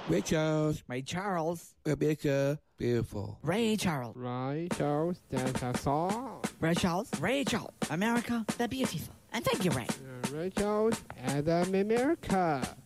Ray Charles, Ray Charles, Rebecca, beautiful. Ray Charles, Ray Charles, that's a song. Ray Charles, Ray Charles, America the Beautiful. And thank you, Ray. Ray Charles, and America.